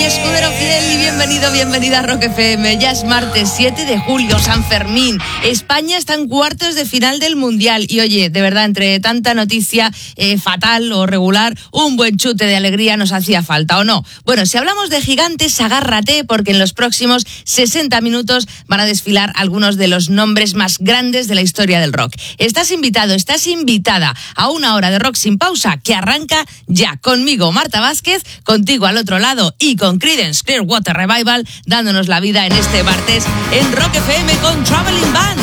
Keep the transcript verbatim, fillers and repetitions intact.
escudero fiel, y bienvenido, bienvenida a Rock F M. Ya es martes siete de julio, San Fermín. España está en cuartos de final del Mundial. Y oye, de verdad, entre tanta noticia eh, fatal o regular, un buen chute de alegría nos hacía falta, ¿o no? Bueno, si hablamos de gigantes, agárrate, porque en los próximos sesenta minutos van a desfilar algunos de los nombres más grandes de la historia del rock. Estás invitado, estás invitada a una hora de rock sin pausa que arranca ya. Conmigo, Marta Vázquez, contigo al otro lado y con Creedence Clearwater Revival dándonos la vida en este martes en Rock F M con Traveling Band.